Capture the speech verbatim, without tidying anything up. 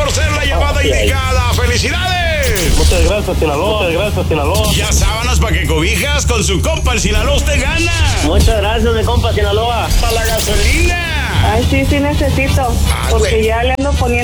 por ser la llamada Ay, ay. indicada. ¡Felicidades! Muchas gracias, Sinaloa. Muchas gracias, Sinaloa. Ya sábanas para que cobijas con su compa el Sinaloa usted gana. Muchas gracias, mi compa Sinaloa. Para la gasolina. Ay, sí, sí necesito. Ah, Porque güey. ya le ando poniendo